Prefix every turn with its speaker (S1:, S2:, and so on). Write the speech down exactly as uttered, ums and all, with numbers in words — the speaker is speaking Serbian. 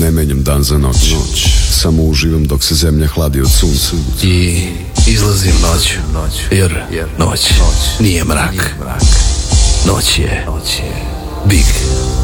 S1: ne menjam dan za noć, noć. Samo uživam dok se zemlja hladi od sunca.
S2: I izlazim noću, jer noć nije mrak. Noć je Big